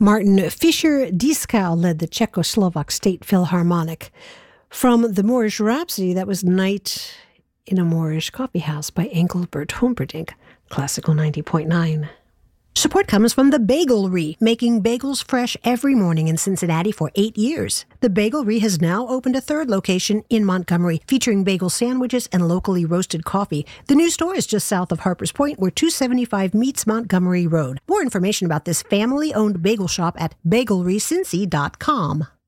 Martin Fischer-Dieskau led the Czechoslovak State Philharmonic. From the Moorish Rhapsody, that was Night in a Moorish Coffee House by Engelbert Humperdinck, Classical 90.9. Support comes from the Bagelry, making bagels fresh every morning in Cincinnati for 8 years. The Bagelry has now opened a third location in Montgomery, featuring bagel sandwiches and locally roasted coffee. The new store is just south of Harpers Point, where 275 meets Montgomery Road. More information about this family-owned bagel shop at bagelrycincy.com.